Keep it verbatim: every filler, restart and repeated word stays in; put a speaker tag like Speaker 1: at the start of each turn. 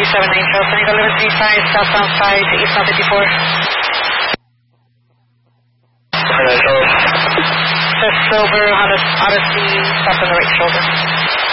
Speaker 1: seven nine, Charles Tango eleven three five, southbound five, eastbound fifty-four. Just over Honda Odyssey, stop on the right shoulder.